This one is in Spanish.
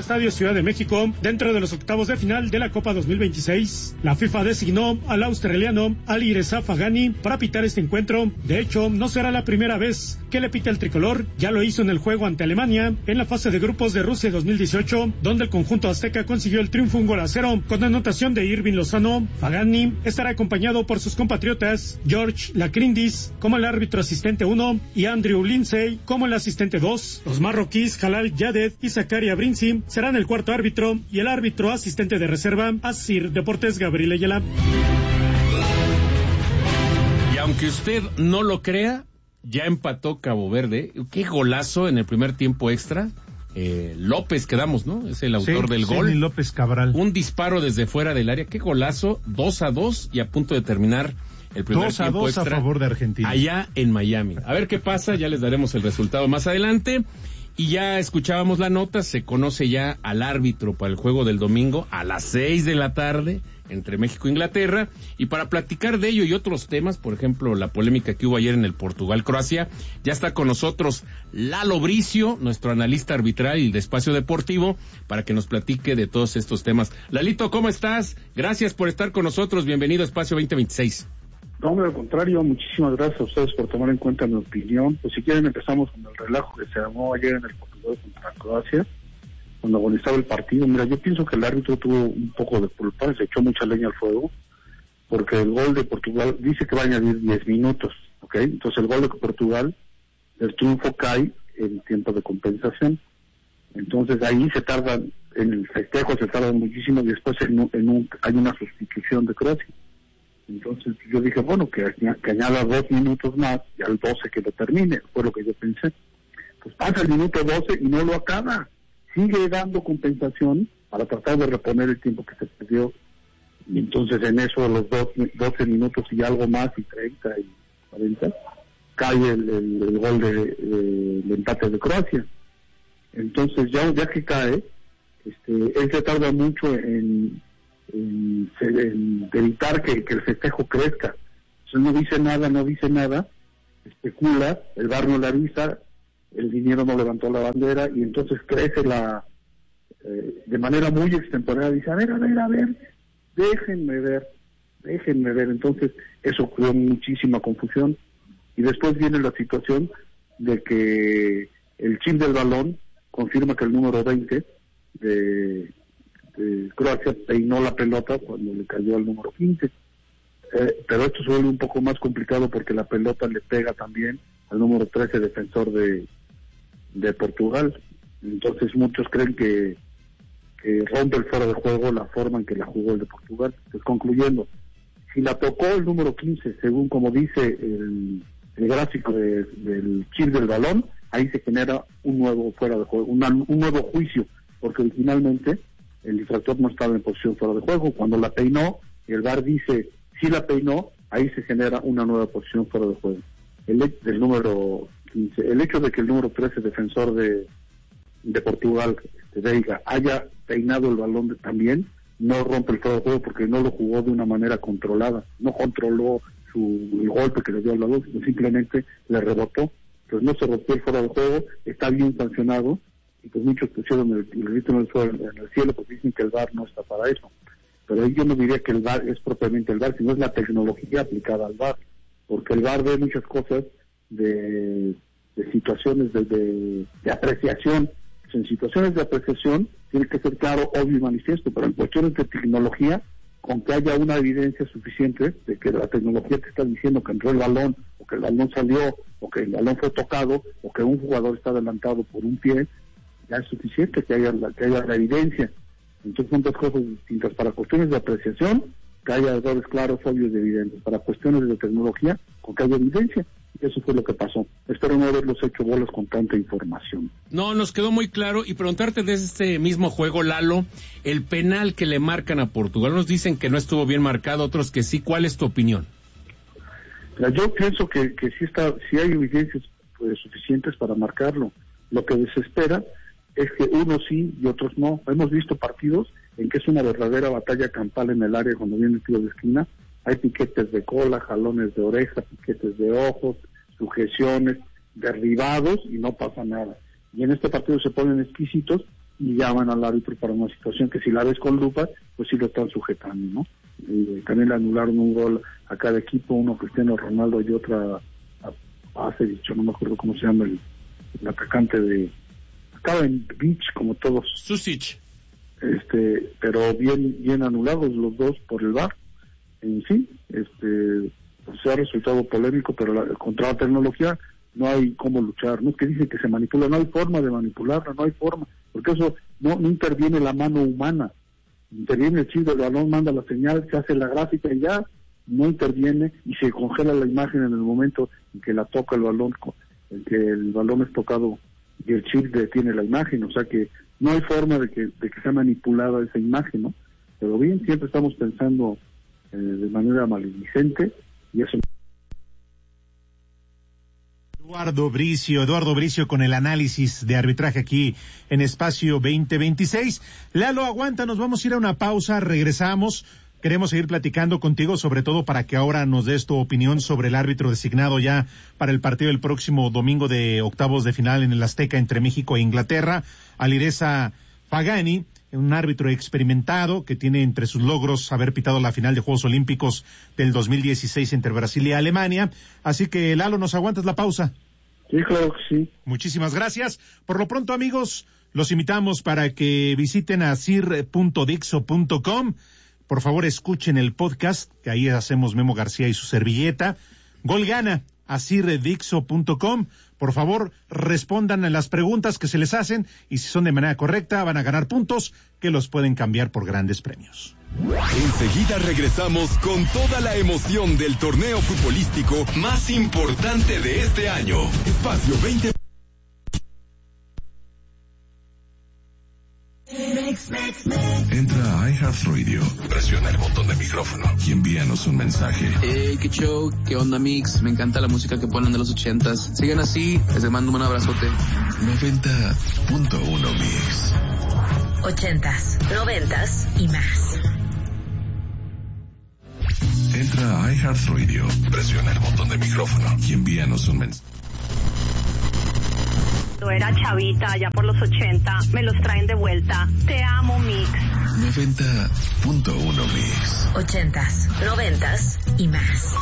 Estadio Ciudad de México dentro de los octavos de final de la Copa 2026. La FIFA designó al australiano Ali Reza Fagani para pitar este encuentro. De hecho, no será la primera vez que le pita el tricolor. Ya lo hizo en el juego ante Alemania en la fase de grupos de Rusia 2018, donde el conjunto azteca consiguió el triunfo 1-0 con anotación de Irving Lozano. Fagani estará acompañado por sus compatriotas George Lacrindis como el árbitro asistente 1 y Andrew Lindsay como el asistente 2. Los marroquíes Jalal Yaded y Zakaria Brinzi serán el cuarto árbitro y el árbitro asistente de reserva Asir Deportes Gabriel Ayala. Y aunque usted no lo crea, ya empató Cabo Verde. Qué golazo en el primer tiempo extra. López quedamos, ¿no? Es el autor del gol. López Cabral. Un disparo desde fuera del área. Qué golazo. 2-2 y a punto de terminar el primer tiempo extra. 2-2 a favor de Argentina. Allá en Miami. A ver qué pasa. Ya les daremos el resultado más adelante. Y ya escuchábamos la nota, se conoce ya al árbitro para el juego del domingo a las 6 de la tarde entre México e Inglaterra. Y para platicar de ello y otros temas, por ejemplo, la polémica que hubo ayer en el Portugal-Croacia, ya está con nosotros Lalo Bricio, nuestro analista arbitral y de Espacio Deportivo, para que nos platique de todos estos temas. Lalito, ¿cómo estás? Gracias por estar con nosotros. Bienvenido a Espacio 2026. No, al contrario, muchísimas gracias a ustedes por tomar en cuenta mi opinión. Pues si quieren empezamos con el relajo que se armó ayer en el Portugal contra Croacia, cuando agonizaba el partido. Mira, yo pienso que el árbitro tuvo un poco de culpa, se echó mucha leña al fuego, porque el gol de Portugal dice que va a añadir 10 minutos, ¿ok? Entonces el gol de Portugal, el triunfo cae en tiempo de compensación. Entonces ahí se tardan, en el festejo se tarda muchísimo y después hay una sustitución de Croacia. Entonces yo dije, bueno, que añada 2 minutos más y al 12 que lo termine, fue lo que yo pensé. Pues pasa el minuto 12 y no lo acaba, sigue dando compensación para tratar de reponer el tiempo que se perdió. Y entonces en eso los 12 minutos y algo más, y 30 y 40, cae el gol de empate de Croacia. Entonces ya que cae, él se tarda mucho en evitar que el festejo crezca. Entonces no dice nada, especula, el VAR no le avisa, el dinero no levantó la bandera y entonces crece de manera muy extemporánea, dice, a ver, déjenme ver. Entonces eso creó muchísima confusión y después viene la situación de que el chip del balón confirma que el número 20 de Croacia peinó la pelota cuando le cayó al número 15. Pero esto se vuelve un poco más complicado porque la pelota le pega también al número 13 defensor de Portugal. Entonces muchos creen que rompe el fuera de juego la forma en que la jugó el de Portugal. Pues concluyendo, si la tocó el número 15, según como dice el gráfico del chip del balón, ahí se genera un nuevo fuera de juego, un nuevo juicio, porque originalmente el infractor no estaba en posición fuera de juego. Cuando la peinó, el VAR dice, si la peinó, ahí se genera una nueva posición fuera de juego. Del número 15. El hecho de que el número 13, defensor de Portugal, Veiga, haya peinado el balón también, no rompe el fuera de juego porque no lo jugó de una manera controlada. No controló el golpe que le dio al balón, sino simplemente le rebotó. Entonces no se rompió el fuera de juego, está bien sancionado. Y pues muchos pusieron el grito en el cielo porque dicen que el VAR no está para eso. Pero yo no diría que el VAR es propiamente el VAR, sino es la tecnología aplicada al VAR, porque el VAR ve muchas cosas de situaciones de apreciación. Pues en situaciones de apreciación tiene que ser claro, obvio y manifiesto, pero en cuestiones de tecnología, con que haya una evidencia suficiente de que la tecnología te está diciendo que entró el balón, o que el balón salió, o que el balón fue tocado, o que un jugador está adelantado por un pie, ya es suficiente que haya la evidencia. Entonces son dos cosas distintas. Para cuestiones de apreciación, que haya errores claros, obvios y evidentes. Para cuestiones de tecnología, con que haya evidencia. Y eso fue lo que pasó. Espero no haberlos hecho bolas con tanta información. No, nos quedó muy claro. Y preguntarte de este mismo juego, Lalo, el penal que le marcan a Portugal. Nos dicen que no estuvo bien marcado, otros que sí. ¿Cuál es tu opinión? Yo pienso que sí hay evidencias suficientes para marcarlo. Lo que desespera es que unos sí y otros no. Hemos visto partidos en que es una verdadera batalla campal en el área cuando viene el tiro de esquina. Hay piquetes de cola, jalones de oreja, piquetes de ojos, sujeciones, derribados y no pasa nada. y en este partido se ponen exquisitos y llaman al árbitro para una situación que si la ves con lupa, pues sí lo están sujetando, ¿no? También le anularon un gol a cada equipo, uno a Cristiano Ronaldo y otra hace dicho, no me acuerdo cómo se llama el atacante de acaba en Beach, como todos. Susic. Pero bien anulados los dos por el VAR. En sí, pues se ha resultado polémico, pero contra la tecnología no hay cómo luchar. No es que dicen que se manipula, no hay forma de manipularla, no hay forma, porque eso no interviene la mano humana, interviene el chip del balón, manda la señal, se hace la gráfica y ya no interviene y se congela la imagen en el momento en que la toca el balón, en que el balón es tocado y el chip detiene la imagen, o sea que no hay forma de que sea manipulada esa imagen, ¿no? Pero bien, siempre estamos pensando de manera maledicente y eso. Eduardo Bricio con el análisis de arbitraje aquí en Espacio 2026. Lalo, aguanta, nos vamos a ir a una pausa, regresamos. Queremos seguir platicando contigo, sobre todo para que ahora nos des tu opinión sobre el árbitro designado ya para el partido del próximo domingo de octavos de final en el Azteca entre México e Inglaterra, Alireza Fagani, un árbitro experimentado que tiene entre sus logros haber pitado la final de Juegos Olímpicos del 2016 entre Brasil y Alemania. Así que, Lalo, ¿nos aguantas la pausa? Sí, claro que sí. Muchísimas gracias. Por lo pronto, amigos, los invitamos para que visiten a sir.dixo.com. Por favor, escuchen el podcast, que ahí hacemos Memo García y su servilleta. Gol gana a sir.dixo.com. Por favor, respondan a las preguntas que se les hacen y si son de manera correcta van a ganar puntos que los pueden cambiar por grandes premios. Enseguida regresamos con toda la emoción del torneo futbolístico más importante de este año. Espacio 20. Entra a iHeartRadio, presiona el botón de micrófono y envíanos un mensaje. Qué show, qué onda mix, me encanta la música que ponen de los 80s. Sigan así, les mando un abrazote. 90.1 Mix. 80s, 90s y más. Entra a iHeartRadio, presiona el botón de micrófono y envíanos un mensaje. Cuando era chavita, allá por los 80, me los traen de vuelta. Te amo, Mix. 90.1 Mix. 80s, 90s y más.